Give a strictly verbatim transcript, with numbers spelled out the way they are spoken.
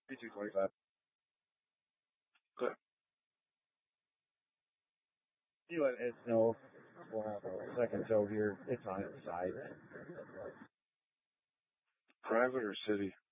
B two twenty-five. Good. You let us know if we'll have a second tow here. It's on its side. Private or city?